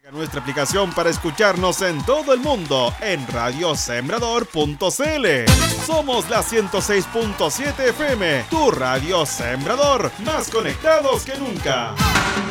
Nuestra aplicación para escucharnos en todo el mundo en radiosembrador.cl. Somos la 106.7 FM, tu radio Sembrador, más conectados que nunca.